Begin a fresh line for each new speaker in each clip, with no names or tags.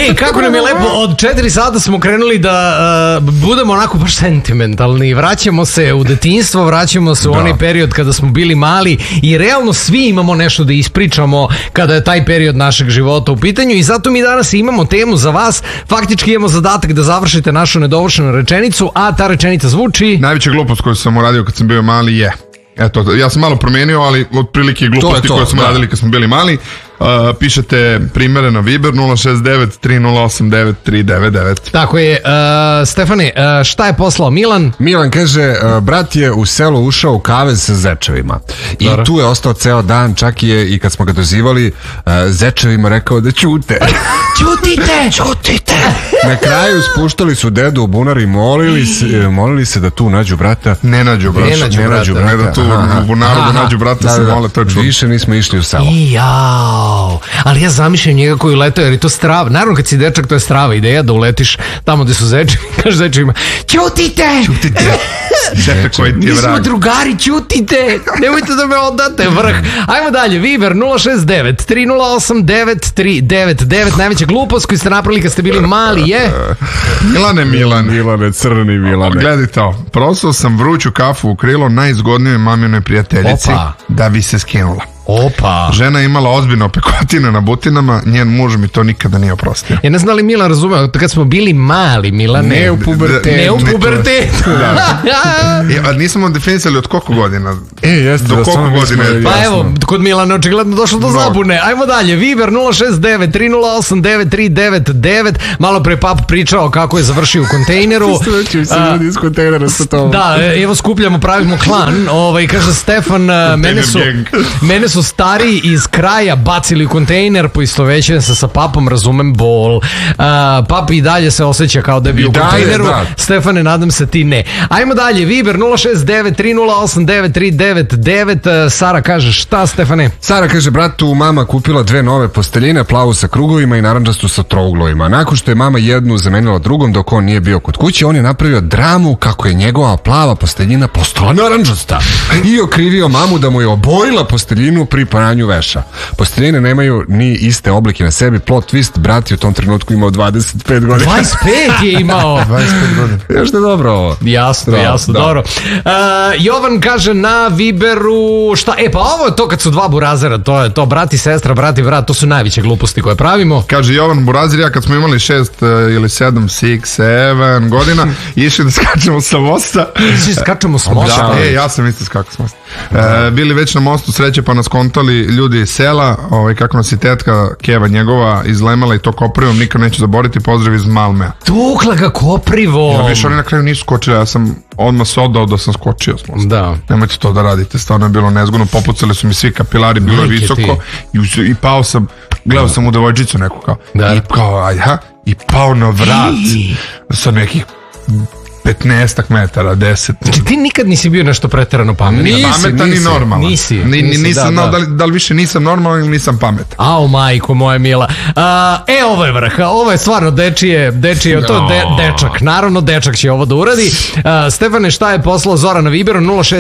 Kako nam je lepo, od 4 sata smo krenuli da budemo onako baš sentimentalni. Vraćamo se u detinjstvo, vraćamo se u onaj period kada smo bili mali i realno svi imamo nešto da ispričamo kada je taj period našeg života u pitanju i zato mi danas imamo temu za vas. Faktički imamo zadatak da završite našu nedovršenu rečenicu, a ta rečenica zvuči...
Najveća glupost koju sam uradio kad sam bio mali je... Eto, ja sam malo promenio, ali otprilike gluposti koje smo radili kad smo bili mali. Pišete primere na Viber 069-308-9399.
Tako je. Stefane, šta je poslao Milan?
Milan kaže, brat je u selo ušao u kavez sa zečevima i tu je ostao ceo dan, čak je i kad smo ga dozivali zečevima rekao da ćute. Ćutite! Na kraju spuštali su dedu u bunar i molili se da tu nađu brata.
Ne nađu brata. Ne da tu u bunaru da nađu brata se mole, to je čudno.
Više nismo išli u selo.
Ali ja zamišljam njega koji uletao, jer je to strava. Naravno kad si dečak, to je strava ideja da uletiš tamo gde su zečevi. Kaže zečevima, ćutite! Mi smo drugari, ćutite! Nemojte da me odate, vrh. Ajmo dalje, Viber 069-308-9399. Najveća glupost koju ste napravili kad ste bili mali je...
Milane,
crni Milane.
Gledaj to, prosao sam vruću kafu u krilo najzgodnijoj maminoj prijateljici da bi se skinula.
Opa.
Žena je imala ozbiljno pekotine na butinama, njen muž mi to nikada nije oprostio.
Ja ne znam da li Milan razumeo, kad smo bili mali, Milan, ne u pubertetu.
A nismo definisali od koliko godina?
Jeste.
Do koliko godina?
Pa evo, kod Milana očigledno došlo do zabune. Ajmo dalje, Viber 069-308-9399. Malo pre Pap pričao kako je završio u kontejneru.
Ljudi iz kontejnera sa tom.
Da, evo skupljamo, pravimo klan. Kaže Stefan, mene su stariji iz kraja bacili u kontejner, poistovećujem se sa Papom, razumem bol. Pap i dalje se osjeća kao da je bio u kontejneru. Stefane, nadam se ti ne. Ajmo dalje, Viber 069-308-9399. Sara kaže šta, Stefane?
Sara kaže, bratu, mama kupila 2 nove posteljine, plavu sa krugovima i narandžastu sa trouglovima. Nakon što je mama jednu zamenila drugom dok on nije bio kod kuće, on je napravio dramu kako je njegova plava posteljina postala narandžasta i okrivio mamu da mu je obojila posteljinu pri paranju veša. Posteljine nemaju ni iste oblike na sebi. Plot twist, brat je u tom trenutku imao 25 godina.
25 je imao.
25 godina.
Nešto je dobro ovo.
Jasno, dobro. Jovan kaže na Viberu, šta? Pa ovo je to kad su 2 burazera, to je to, brat i sestra, brat i brat, to su najveće gluposti koje pravimo.
Kaže Jovan Burazir, ja kad smo imali 6 ili 7 godina, išli da skačemo sa mosta.
Skačemo s mosta?
Ja sam isto skakao s mosta. Bili već na mostu sreće pa nas kontali ljudi iz sela, kako nas je tetka Keva njegova izlemala i to koprivom, nikad neću zaboriti, pozdrav iz Malmea.
Tukla ga koprivom.
Ja više oni na kraju nisu skočili, ja sam odmah se odao da sam skočio s mosta.
Da.
Nemojte to da radite, stvarno je bilo nezgodno, popucali su mi svi kapilari, bilo je visoko i pao sam, gledao sam u devojčicu neku kao, i pao na vrat sa nekih 15 metara, 10.
Znači ti nikad nisi bio nešto preterano pametan.
Pametan i normalan. Nisam znao da li više nisam normalan ili nisam pametan.
Ao majko moja mila. Ovo je vrh, ovo je stvarno dečije, to je dečak. Naravno dečak će ovo da uradi. Stefane, šta je poslao Zoran na Viberu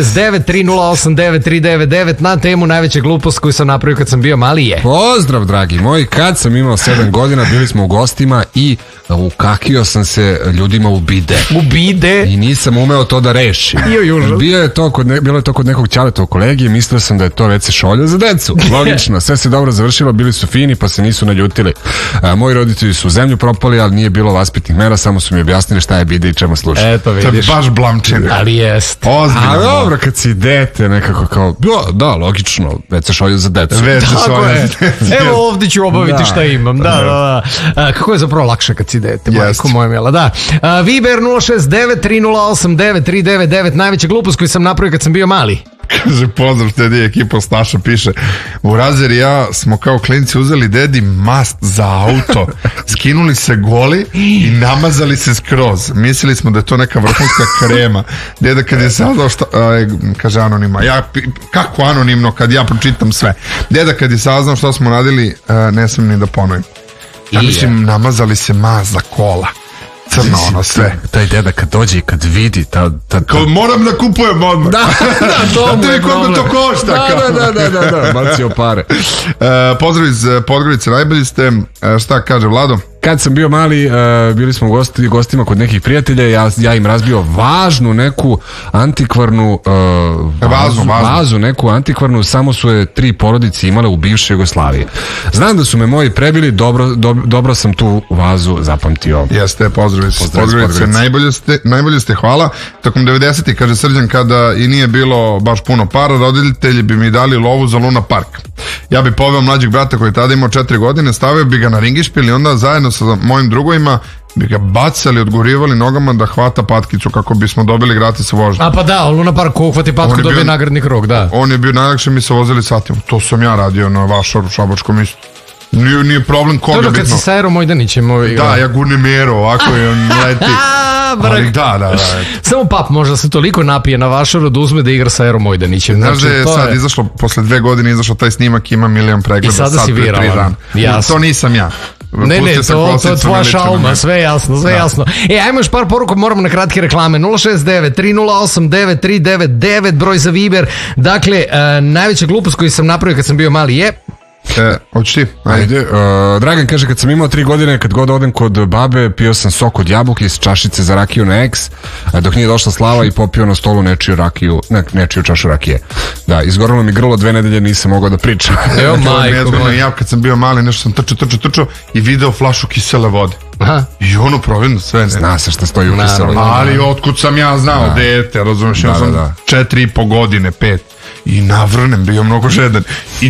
069-308-9399 na temu najveća glupost koju sam napravio kad sam bio mali je.
Pozdrav dragi moji, kad sam imao 7 godina bili smo u gostima i ukakio sam se ljudima u bide. I nisam umeo to da rešim. Bilo je to kod nekog ćaletovog kolege i mislio sam da je to WC šolja za decu. Logično, sve se dobro završilo, bili su fini pa se nisu naljutili. Moji roditelji su u zemlju propali, ali nije bilo vaspitnih mera, samo su mi objasnili šta je bide i čemu sluša.
Eto vidiš.
To je baš blamčine.
Ali jest.
Ozbiljno.
A dobro, kad si dete nekako kao, da, logično, WC šolja za decu.
Tako je. Evo ovdje ću obaviti šta imam. Da. Kako je zapravo lakše kad si dete, majko moja mila. Da. Viber 069-308-9399, najveća glupost koju sam napravio kad sam bio mali.
Kaže, pozdrav, dedi, ekipa Staša piše, Burazer i ja smo kao klinci uzeli dedi mast za auto, skinuli se goli i namazali se skroz. Mislili smo da je to neka vrhunska krema. Deda kad je saznao šta, kaže anonima, kako anonimno kad ja pročitam sve. Deda kad je saznao šta smo radili, ne sam ni da ponovim. Ja mislim, namazali se mast za kola. Crno ono sve.
Taj deda kad dođe i kad vidi
kao moram da kupujem odmah.
Da, to mu je
koliko to košta.
Da, bacio pare.
Pozdrav iz Podgorice, najbolji ste. Šta kaže Vlado?
kad sam bio mali, bili smo gostima kod nekih prijatelja, ja im razbio važnu neku antikvarnu vazu, neku antikvarnu, samo su je 3 porodice imale u bivšoj Jugoslaviji. Znam da su me moji prebili, dobro sam tu vazu zapamtio.
Jeste, pozdravite, najbolje ste, hvala. Tokom 90-ih, kaže Srđan, kada i nije bilo baš puno para, roditelji bi mi dali lovu za Luna Park. Ja bi poveo mlađeg brata koji je tada imao 4 godine, stavio bi ga na ringišpil i onda zajedno sa mojim drugovima bi ga bacali, odgurivali nogama da hvata patkicu kako bismo dobili gratis vožnju.
A pa da, Luna Park ko uhvati patku dobije nagradni krug, da.
On je bio najlakše, mi se vozili satima. To sam ja radio na Vašaru, Šabačkom isto. Nije problem koga bitno.
To kad si sa Aero Mojdanićem
Da, ja gurnem Aero ovako i on leti. Ali da.
Samo pap možda se toliko napije na Vašaru da uzme da igra sa Aero Mojdanićem.
Znaš da je sad izašlo, posle 2 godine izašao taj snimak, ima 1 milion pregleda.
I sada si viralan.
To nisam ja.
Ne, to je tvoja šalma, sve jasno. Ajmo još par poruka, moramo na kratke reklame. 069 308 9399, broj za Viber. Dakle, najveća glupost koju sam napravio kad sam bio mali je...
Hoćeš ti?
Ajde. Dragan kaže, kad sam imao 3 godine, kad god odem kod babe, pio sam sok od jabuke iz čašice za rakiju na eks, dok nije došla Slava i popio na stolu nečiju čašu rakije. Da, izgorilo mi grlo 2 nedelje, nisam mogao da pričam.
Evo majko.
Ja kad sam bio mali, nešto sam trčao i video flašu kisele vode. I ono provjedno sve.
Zna se šta stoji u kiseloj.
Ali otkud sam ja znao, dete, razumiješ, ja sam 4,5 godine, 5. I navrnem, bio mnogo žedan. I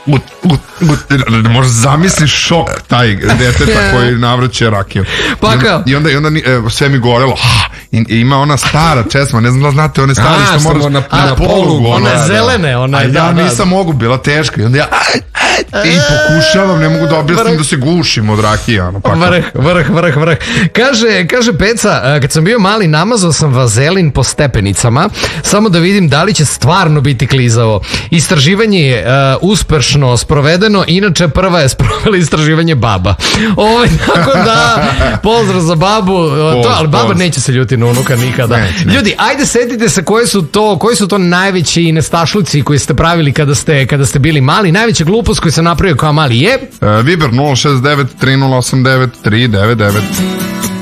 možda zamisliš šok taj deteta koji navrće rakiju. I onda sve mi gorelo. I ima ona stara česma, ne znam da znate, one stare što moraš na polugu.
One zelene.
A ja nisam mogu, bila teška. I onda ja i pokušavam, ne mogu da objasnim da se gušim od rakija.
Vrh. Kaže Peca, kad sam bio mali namazao sam vazelin po stepenicama, samo da vidim da li će stvarno biti klizavo. Istraživanje je uspešno sprovedeno, inače prva je sprovela istraživanje baba. Tako da, pozdrav za babu, ali baba neće se ljuti na unuka nikada. Ljudi, ajde setite se koji su to najveći nestašluci koji ste pravili kada ste bili mali. Najveća glupost koju sam napravio kao mali je...
Viber 069 3089 399.